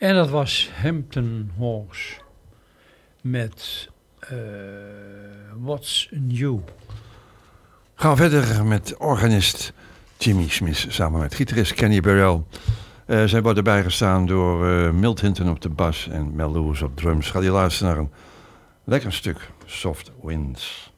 En dat was Hampton Horse met What's New. Gaan we verder met organist Jimmy Smith samen met gitarist Kenny Burrell. Zij worden bijgestaan door Milt Hinton op de bas en Mel Lewis op drums. Ga je luisteren naar een lekker stuk Soft Winds.